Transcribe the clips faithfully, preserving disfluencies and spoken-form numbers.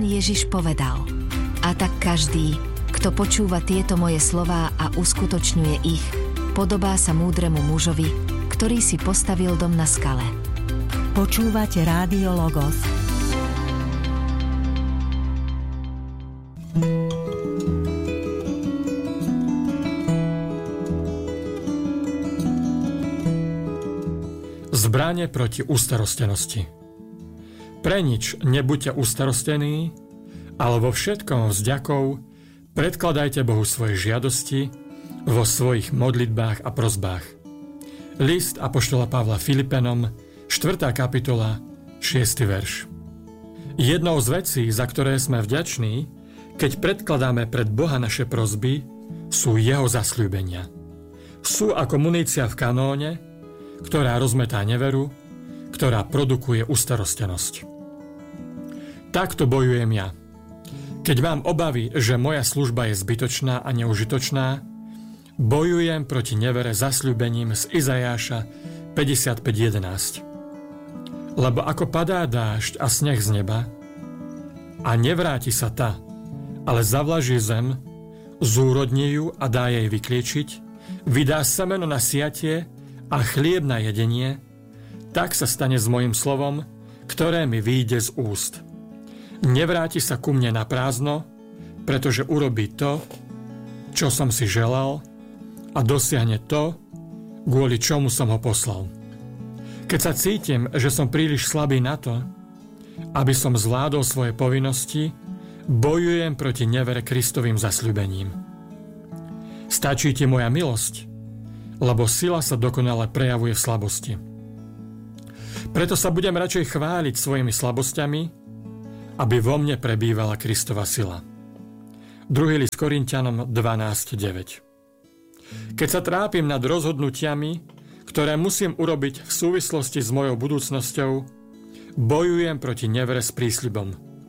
Pán Ježiš povedal: A tak každý, kto počúva tieto moje slová a uskutočňuje ich, podobá sa múdremu mužovi, ktorý si postavil dom na skale. Počúvate Rádio Logos. Zbrane proti ústarostenosti. Pre nič nebuďte ústarostení, ale vo všetkom vzďakou predkladajte Bohu svoje žiadosti vo svojich modlitbách a prosbách. List apoštola Pavla Filipenom, štvrtá kapitola, šiesty verš. Jednou z vecí, za ktoré sme vďační, keď predkladáme pred Boha naše prosby, sú jeho zasľúbenia. Sú ako munícia v kanóne, ktorá rozmetá neveru, ktorá produkuje ústarostenosť. Takto bojujem ja. Keď mám obavy, že moja služba je zbytočná a neužitočná, bojujem proti nevere zasľúbením z Izajáša päťdesiatpäť jedenásť. Lebo ako padá dážď a sneh z neba a nevráti sa tá, ale zavlaží zem, zúrodní ju a dá jej vykliečiť, vydá semeno na siatie a chlieb na jedenie, tak sa stane s mojím slovom, ktoré mi vyjde z úst. Nevráti sa ku mne na prázdno, pretože urobí to, čo som si želal, a dosiahne to, kvôli čomu som ho poslal. Keď sa cítim, že som príliš slabý na to, aby som zvládol svoje povinnosti, bojujem proti nevere Kristovým zasľúbením. Stačí ti moja milosť, lebo sila sa dokonale prejavuje v slabosti. Preto sa budem radšej chváliť svojimi slabosťami, aby vo mne prebývala Kristova sila. Druhý list Korinťanom dvanásť deväť. Keď sa trápim nad rozhodnutiami, ktoré musím urobiť v súvislosti s mojou budúcnosťou, bojujem proti nevere s prísľubom.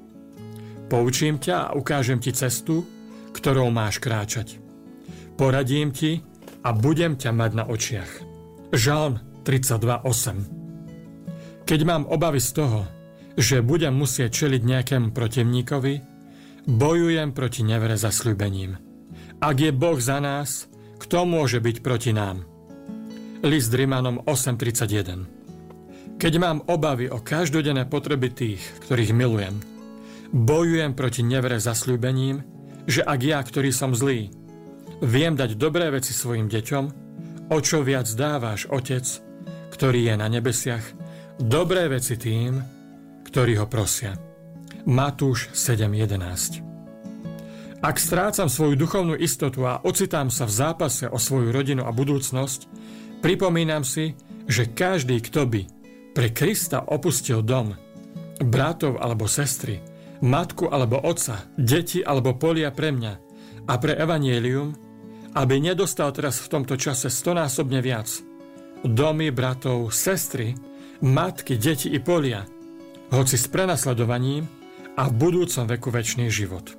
Poučím ťa a ukážem ti cestu, ktorou máš kráčať. Poradím ti a budem ťa mať na očiach. Žalm tridsaťdva osem. Keď mám obavy z toho, že budem musieť čeliť nejakému protivníkovi, bojujem proti nevere zasľúbením. Ak je Boh za nás, kto môže byť proti nám? List Rimanom osem tridsaťjeden. Keď mám obavy o každodenné potreby tých, ktorých milujem, bojujem proti nevere zasľúbením, že ak ja, ktorý som zlý, viem dať dobré veci svojim deťom, o čo viac dávaš, Otec, ktorý je na nebesiach, dobré veci tým, ktorí ho prosia. Matúš sedem jedenásť. Ak strácam svoju duchovnú istotu a ocitám sa v zápase o svoju rodinu a budúcnosť, pripomínam si, že každý, kto by pre Krista opustil dom, bratov alebo sestry, matku alebo otca, deti alebo polia pre mňa a pre evanjelium, aby nedostal teraz v tomto čase stonásobne viac. Domy, bratov, sestry, matky, deti i polia, hoci s prenasledovaním a v budúcom veku večný život.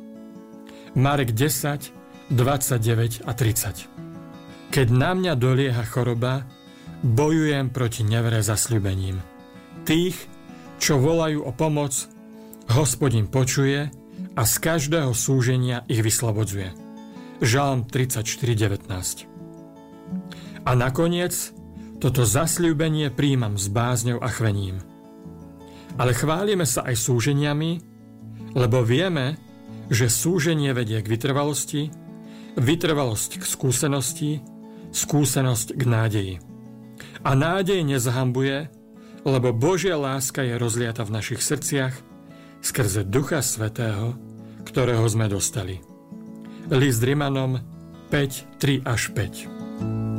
Marek desať, dvadsaťdeväť a tridsať. Keď na mňa dolieha choroba, bojujem proti nevere zasľúbením. Tých, čo volajú o pomoc, Hospodin počuje a z každého súženia ich vyslobodzuje. Žalm tridsaťštyri devätnásť. A nakoniec toto zasľúbenie príjmam s bázňou a chvením. Ale chválime sa aj súženiami, lebo vieme, že súženie vedie k vytrvalosti, vytrvalosť k skúsenosti, skúsenosť k nádeji. A nádej nezahambuje, lebo Božia láska je rozliata v našich srdciach skrze Ducha Svätého, ktorého sme dostali. List Rimanom päť, tri až päť.